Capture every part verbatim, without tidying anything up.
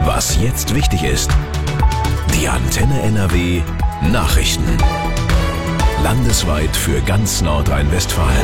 Was jetzt wichtig ist. Die Antenne N R W Nachrichten. Landesweit für ganz Nordrhein-Westfalen.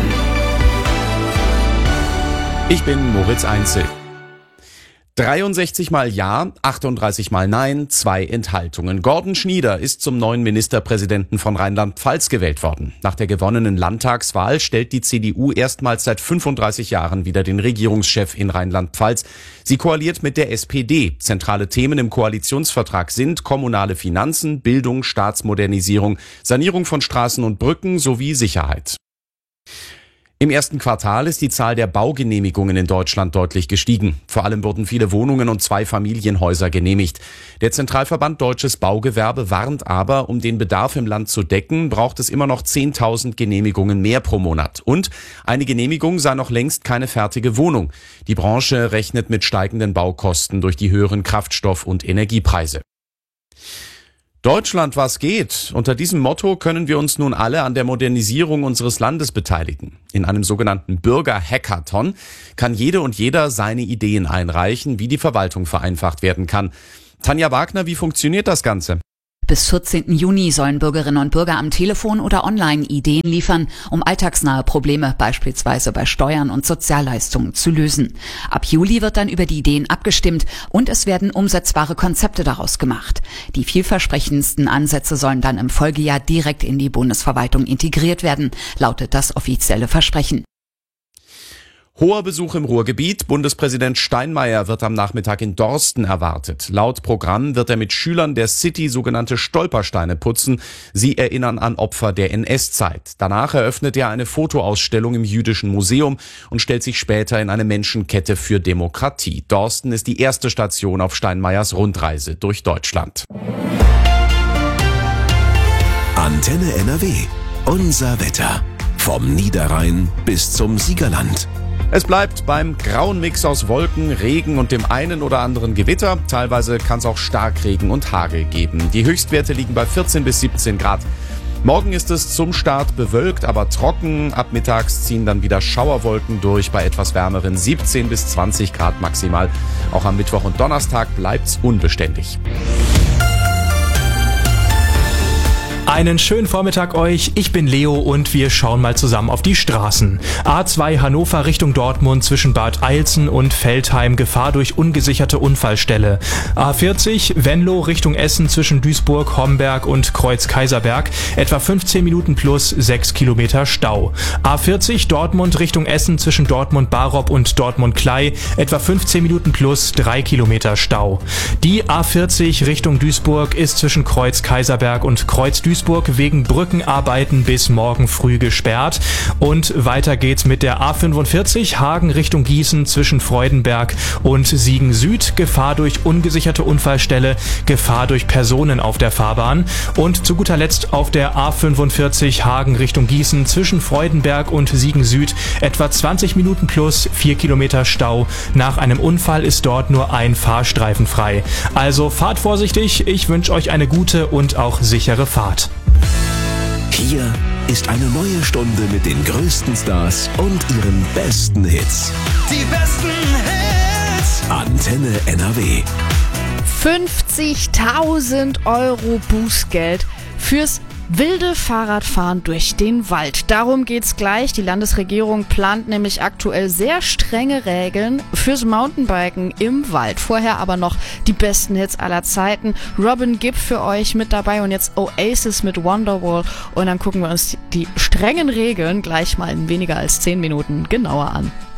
Ich bin Moritz Einzel. dreiundsechzig Mal Ja, achtunddreißig Mal Nein, zwei Enthaltungen. Gordon Schnieder ist zum neuen Ministerpräsidenten von Rheinland-Pfalz gewählt worden. Nach der gewonnenen Landtagswahl stellt die C D U erstmals seit fünfunddreißig Jahren wieder den Regierungschef in Rheinland-Pfalz. Sie koaliert mit der S P D. Zentrale Themen im Koalitionsvertrag sind kommunale Finanzen, Bildung, Staatsmodernisierung, Sanierung von Straßen und Brücken sowie Sicherheit. Im ersten Quartal ist die Zahl der Baugenehmigungen in Deutschland deutlich gestiegen. Vor allem wurden viele Wohnungen und Zweifamilienhäuser genehmigt. Der Zentralverband Deutsches Baugewerbe warnt aber, um den Bedarf im Land zu decken, braucht es immer noch zehntausend Genehmigungen mehr pro Monat. Und eine Genehmigung sei noch längst keine fertige Wohnung. Die Branche rechnet mit steigenden Baukosten durch die höheren Kraftstoff- und Energiepreise. Deutschland, was geht? Unter diesem Motto können wir uns nun alle an der Modernisierung unseres Landes beteiligen. In einem sogenannten Bürger-Hackathon kann jede und jeder seine Ideen einreichen, wie die Verwaltung vereinfacht werden kann. Tanja Wagner, wie funktioniert das Ganze? Bis vierzehnten Juni sollen Bürgerinnen und Bürger am Telefon oder online Ideen liefern, um alltagsnahe Probleme beispielsweise bei Steuern und Sozialleistungen zu lösen. Ab Juli wird dann über die Ideen abgestimmt und es werden umsetzbare Konzepte daraus gemacht. Die vielversprechendsten Ansätze sollen dann im Folgejahr direkt in die Bundesverwaltung integriert werden, lautet das offizielle Versprechen. Hoher Besuch im Ruhrgebiet. Bundespräsident Steinmeier wird am Nachmittag in Dorsten erwartet. Laut Programm wird er mit Schülern der City sogenannte Stolpersteine putzen. Sie erinnern an Opfer der N S-Zeit. Danach eröffnet er eine Fotoausstellung im Jüdischen Museum und stellt sich später in eine Menschenkette für Demokratie. Dorsten ist die erste Station auf Steinmeiers Rundreise durch Deutschland. Antenne N R W. Unser Wetter. Vom Niederrhein bis zum Siegerland. Es bleibt beim grauen Mix aus Wolken, Regen und dem einen oder anderen Gewitter. Teilweise kann es auch Starkregen und Hagel geben. Die Höchstwerte liegen bei vierzehn bis siebzehn Grad. Morgen ist es zum Start bewölkt, aber trocken. Ab mittags ziehen dann wieder Schauerwolken durch bei etwas wärmeren siebzehn bis zwanzig Grad maximal. Auch am Mittwoch und Donnerstag bleibt's unbeständig. Einen schönen Vormittag euch, ich bin Leo und wir schauen mal zusammen auf die Straßen. A zwei Hannover Richtung Dortmund zwischen Bad Eilzen und Veltheim, Gefahr durch ungesicherte Unfallstelle. A vierzig Venlo Richtung Essen zwischen Duisburg, Homberg und Kreuz-Kaiserberg, etwa fünfzehn Minuten plus sechs Kilometer Stau. A vierzig Dortmund Richtung Essen zwischen Dortmund-Barop und Dortmund-Klei, etwa fünfzehn Minuten plus drei Kilometer Stau. Die A vierzig Richtung Duisburg ist zwischen Kreuz-Kaiserberg und Kreuz-Duisburg wegen Brückenarbeiten bis morgen früh gesperrt. Und weiter geht's mit der A fünfundvierzig Hagen Richtung Gießen zwischen Freudenberg und Siegen Süd. Gefahr durch ungesicherte Unfallstelle, Gefahr durch Personen auf der Fahrbahn. Und zu guter Letzt auf der A fünfundvierzig Hagen Richtung Gießen zwischen Freudenberg und Siegen Süd etwa zwanzig Minuten plus vier Kilometer Stau. Nach einem Unfall ist dort nur ein Fahrstreifen frei. Also fahrt vorsichtig, ich wünsche euch eine gute und auch sichere Fahrt. Hier ist eine neue Stunde mit den größten Stars und ihren besten Hits. Die besten Hits. Antenne N R W. fünfzigtausend Euro Bußgeld fürs wilde Fahrradfahren durch den Wald. Darum geht's gleich. Die Landesregierung plant nämlich aktuell sehr strenge Regeln fürs Mountainbiken im Wald. Vorher aber noch die besten Hits aller Zeiten. Robin Gibb für euch mit dabei und jetzt Oasis mit Wonderwall. Und dann gucken wir uns die strengen Regeln gleich mal in weniger als zehn Minuten genauer an.